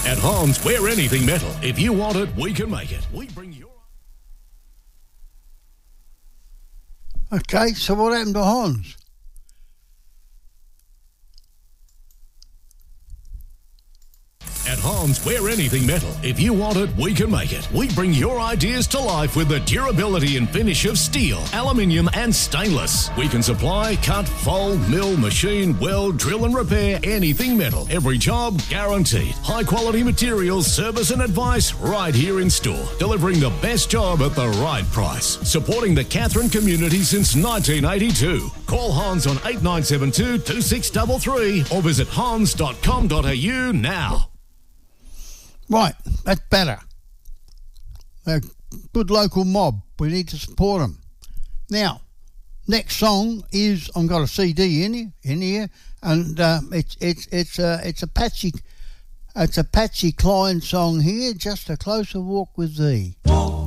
At Hans, we're anything metal. If you want it, we can make it. We bring your... Okay, so what happened to Hans? At Hans, we're anything metal. If you want it, we can make it. We bring your ideas to life with the durability and finish of steel, aluminium and stainless. We can supply, cut, fold, mill, machine, weld, drill and repair anything metal. Every job guaranteed. High quality materials, service and advice right here in store. Delivering the best job at the right price. Supporting the Katherine community since 1982. Call Hans on 8972 2633 or visit hans.com.au now. Right, that's better. They're a good local mob. We need to support them. Now, next song is I've got a CD in here, and it's a Patsy Cline song here. Just a closer walk with thee.